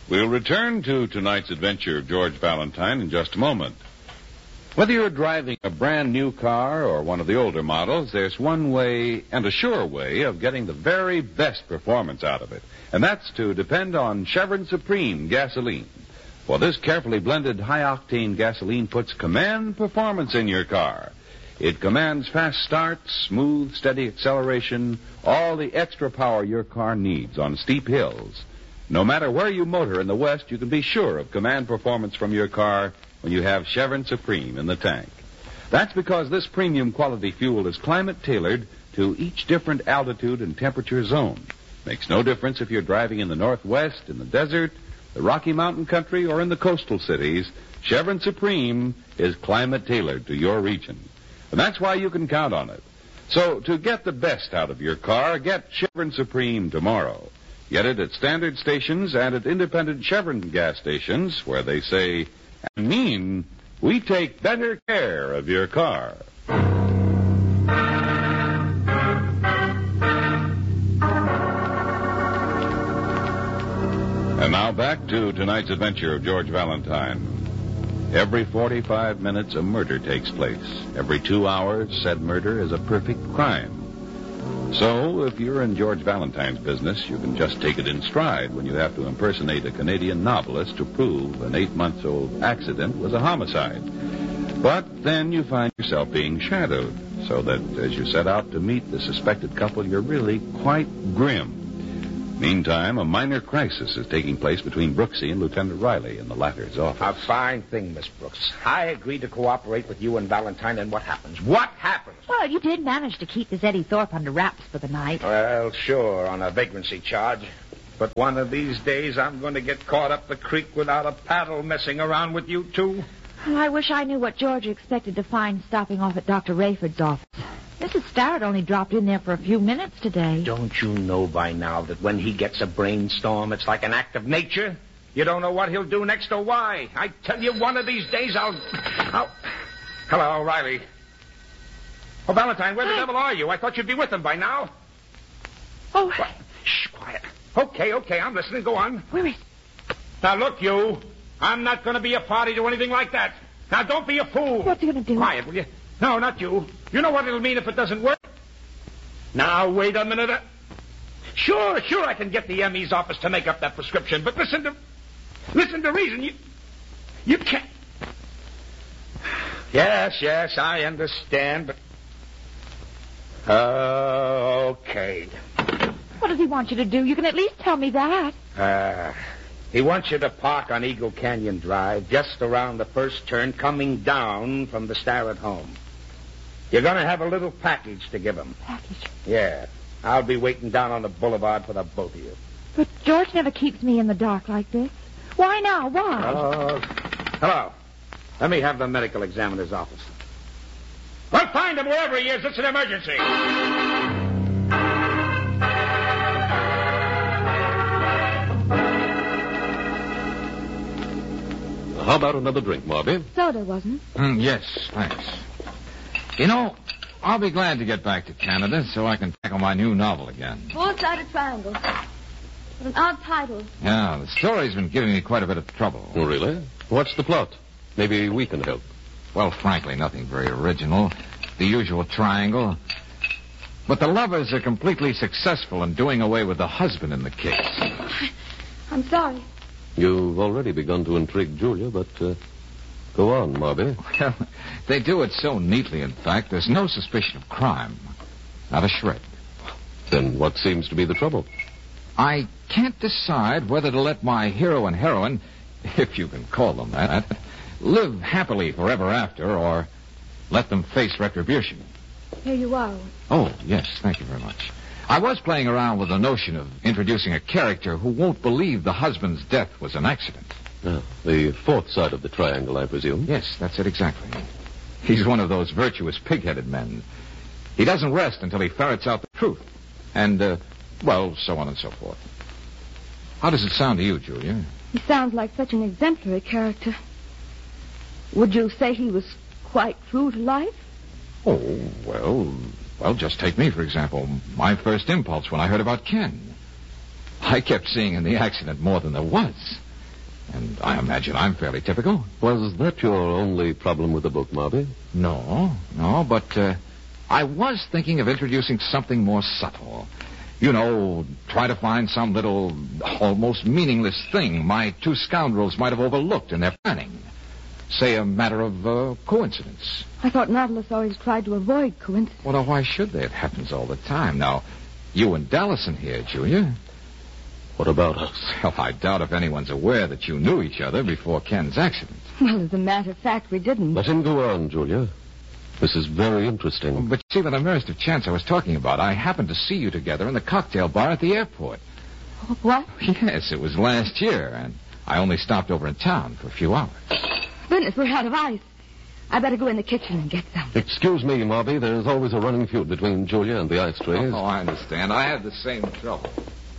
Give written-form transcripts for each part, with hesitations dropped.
We'll return to tonight's adventure of George Valentine in just a moment. Whether you're driving a brand new car or one of the older models, there's one way, and a sure way, of getting the very best performance out of it. And that's to depend on Chevron Supreme gasoline. For this carefully blended high-octane gasoline puts command performance in your car. It commands fast starts, smooth, steady acceleration, all the extra power your car needs on steep hills. No matter where you motor in the West, you can be sure of command performance from your car when you have Chevron Supreme in the tank. That's because this premium quality fuel is climate-tailored to each different altitude and temperature zone. Makes no difference if you're driving in the Northwest, in the desert, the Rocky Mountain country, or in the coastal cities. Chevron Supreme is climate-tailored to your region. And that's why you can count on it. So, to get the best out of your car, get Chevron Supreme tomorrow. Get it at standard stations and at independent Chevron gas stations where they say, and mean, we take better care of your car. And now back to tonight's adventure of George Valentine. Every 45 minutes, a murder takes place. Every 2 hours, said murder is a perfect crime. So, if you're in George Valentine's business, you can just take it in stride when you have to impersonate a Canadian novelist to prove an 8-month-old accident was a homicide. But then you find yourself being shadowed, so that as you set out to meet the suspected couple, you're really quite grim. Meantime, a minor crisis is taking place between Brooksy and Lieutenant Riley in the latter's office. A fine thing, Miss Brooks. I agreed to cooperate with you and Valentine, and what happens? What happens? Well, you did manage to keep this Eddie Thorpe under wraps for the night. Well, sure, on a vagrancy charge. But one of these days, I'm going to get caught up the creek without a paddle messing around with you two. Well, I wish I knew what George expected to find stopping off at Dr. Rayford's office. Mrs. Starrett only dropped in there for a few minutes today. Don't you know by now that when he gets a brainstorm, it's like an act of nature? You don't know what he'll do next or why. I tell you, one of these days I'll... Hello, Riley. Oh, Valentine, where the devil are you? I thought you'd be with them by now. Oh. What? Shh, quiet. Okay, I'm listening. Go on. Where is... Now, look, you. I'm not going to be a party to anything like that. Now, don't be a fool. What's he going to do? Quiet, will you? No, not you. You know what it'll mean if it doesn't work? Now, wait a minute. Sure, I can get the ME's office to make up that prescription, but listen to reason. You can't... Yes, I understand, but... Okay. What does he want you to do? You can at least tell me that. He wants you to park on Eagle Canyon Drive, just around the first turn, coming down from the Starrett home. You're going to have a little package to give him. Package? Yeah. I'll be waiting down on the boulevard for the both of you. But George never keeps me in the dark like this. Why now? Why? Hello. Let me have the medical examiner's office. Well, find him wherever he is. It's an emergency. How about another drink, Marby? Soda, wasn't it? Yes, thanks. You know, I'll be glad to get back to Canada so I can tackle my new novel again. Four-sided triangle. With an odd title. Yeah, the story's been giving me quite a bit of trouble. Oh, really? What's the plot? Maybe we can help. Well, frankly, nothing very original. The usual triangle. But the lovers are completely successful in doing away with the husband in the case. I'm sorry. You've already begun to intrigue Julia, but go on, Marby. Well, they do it so neatly, in fact, there's no suspicion of crime. Not a shred. Then what seems to be the trouble? I can't decide whether to let my hero and heroine, if you can call them that, live happily forever after, or let them face retribution. Here you are. Oh, yes, thank you very much. I was playing around with the notion of introducing a character who won't believe the husband's death was an accident. The fourth side of the triangle, I presume. Yes, that's it exactly. He's one of those virtuous, pig-headed men. He doesn't rest until he ferrets out the truth. And, well, so on and so forth. How does it sound to you, Julia? He sounds like such an exemplary character. Would you say he was quite true to life? Oh, well, just take me, for example. My first impulse when I heard about Ken. I kept seeing in the accident more than there was. And I imagine I'm fairly typical. Was that your only problem with the book, Marby? No, but I was thinking of introducing something more subtle. You know, try to find some little, almost meaningless thing my two scoundrels might have overlooked in their planning. Say a matter of coincidence. I thought novelists always tried to avoid coincidence. Well, now, why should they? It happens all the time. Now, you and Dallison here, Julia. What about us? Well, I doubt if anyone's aware that you knew each other before Ken's accident. Well, as a matter of fact, we didn't. Let him go on, Julia. This is very interesting. But see, the merest of chance I was talking about, I happened to see you together in the cocktail bar at the airport. What? Yes, it was last year, and I only stopped over in town for a few hours. Goodness, we're out of ice. I better go in the kitchen and get some. Excuse me, Marby. There's always a running feud between Julia and the ice trays. Oh, I understand. I had the same trouble.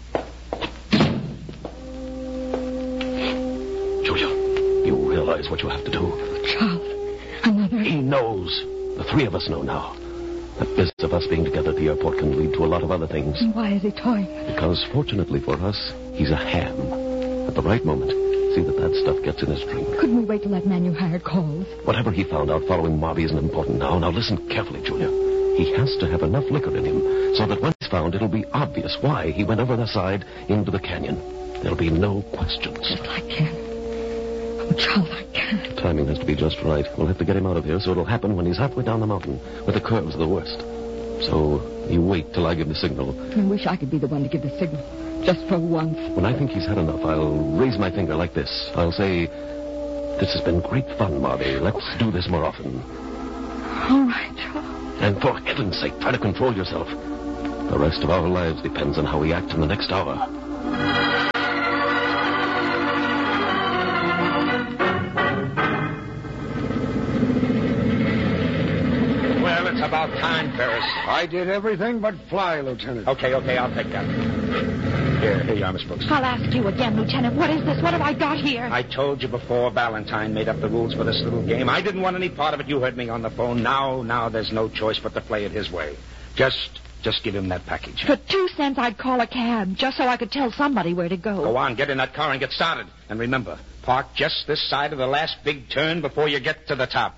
Julia, you realize what you have to do. Charles, another... He knows. The three of us know now. The business of us being together at the airport can lead to a lot of other things. And why is he toying? Because, fortunately for us, he's a ham. At the right moment, see that stuff gets in his drink. Couldn't we wait till that man you hired calls? Whatever he found out following Marby isn't important now. Now listen carefully, Julia. He has to have enough liquor in him so that when he's found, it'll be obvious why he went over the side into the canyon. There'll be no questions. But I can't. Oh, Charles, I can't. The timing has to be just right. We'll have to get him out of here so it'll happen when he's halfway down the mountain, where the curves are the worst. So you wait till I give the signal. I wish I could be the one to give the signal. Just for once. When I think he's had enough, I'll raise my finger like this. I'll say, "This has been great fun, Marby. Let's do this more often." All right, Charles. And for heaven's sake, try to control yourself. The rest of our lives depends on how we act in the next hour. Well, it's about time, Ferris. I did everything but fly, Lieutenant. Okay, I'll take that. Here you are, Miss Brooks. I'll ask you again, Lieutenant. What is this? What have I got here? I told you before Valentine made up the rules for this little game. I didn't want any part of it. You heard me on the phone. Now there's no choice but to play it his way. Just give him that package. For 2 cents, I'd call a cab, just so I could tell somebody where to go. Go on, get in that car and get started. And remember, park just this side of the last big turn before you get to the top.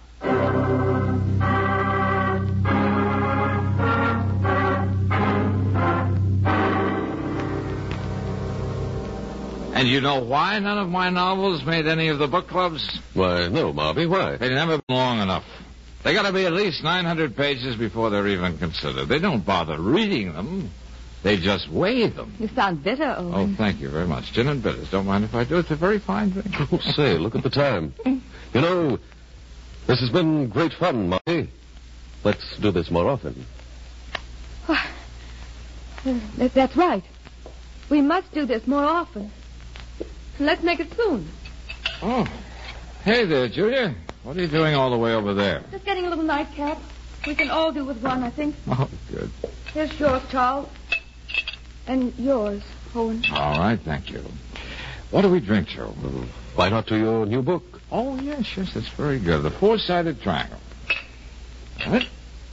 And you know why none of my novels made any of the book clubs? Why, no, Marby, why? They've never been long enough. They got to be at least 900 pages before they're even considered. They don't bother reading them. They just weigh them. You sound bitter, Owen. Oh, thank you very much. Gin and bitters. Don't mind if I do. It's a very fine drink. Oh, say, look at the time. You know, this has been great fun, Marby. Let's do this more often. That's right. We must do this more often. Let's make it soon. Oh. Hey there, Julia. What are you doing all the way over there? Just getting a little nightcap. We can all do with one, I think. Oh, good. Here's yours, Charles. And yours, Owen. All right, thank you. What do we drink, Joe? Why not to your new book? Oh, yes, that's very good. The Four-Sided Triangle. What?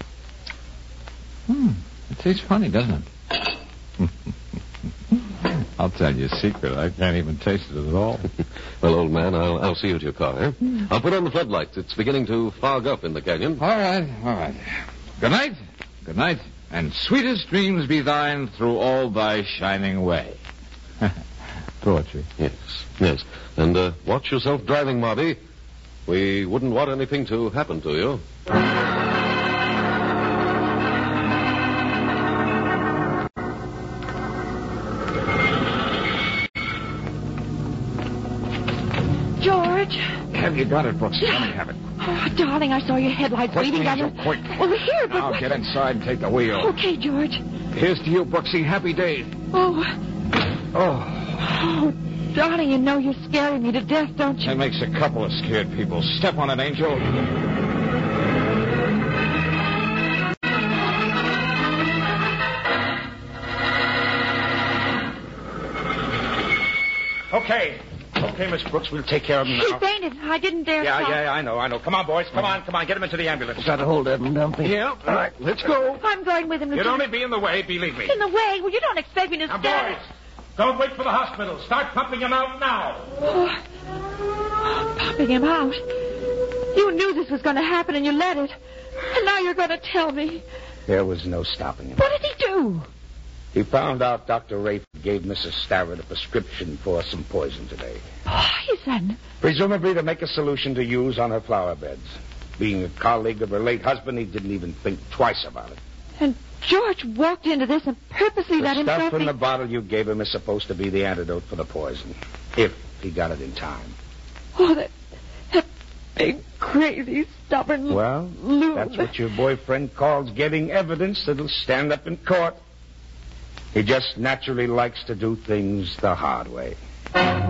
It tastes funny, doesn't it? I'll tell you a secret. I can't even taste it at all. Well, old man, I'll see you to your car, eh? I'll put on the floodlights. It's beginning to fog up in the canyon. All right. Good night, and sweetest dreams be thine through all thy shining way. Poetry. Yes. And watch yourself driving, Marby. We wouldn't want anything to happen to you. Have you got it, Brooks? Let me have it. Oh, darling, I saw your headlights waving down your... Quick. Over here, but... Now get inside and take the wheel. Okay, George. Here's to you, Brooksy. Happy days. Oh, Oh, darling, you know you're scaring me to death, don't you? that makes a couple of scared people. Step on it, Angel. Okay, Miss Brooks, we'll take care of him He now. fainted. I didn't dare stop. Yeah, I know. Come on, boys. Come on. Get him into the ambulance. Got a hold of him, don't we? Yeah. All right, let's go. I'm going with him, You'd Lieutenant. only be in the way, believe me. In the way? Well, you don't expect me to Now, stand... boys, Don't wait for the hospital. Start pumping him out now. Popping him out? You knew this was going to happen and you let it. And now you're going to tell me. There was no stopping him. What did he do? He found out Dr. Rayford gave Mrs. Starrett a prescription for some poison today. Poison? Presumably to make a solution to use on her flower beds. Being a colleague of her late husband, he didn't even think twice about it. And George walked into this and purposely let The him stuff threaten in me. the bottle you gave him is supposed to be the antidote for the poison. If he got it in time. Oh, that big, crazy, stubborn Well, loon. that's what your boyfriend calls getting evidence that'll stand up in court. He just naturally likes to do things the hard way.